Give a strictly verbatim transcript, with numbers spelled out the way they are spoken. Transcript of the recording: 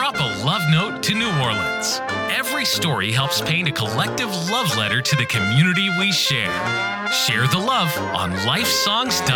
drop a love note to New Orleans. Every story helps paint a collective love letter to the community we share. Share the love on lifesongs dot com.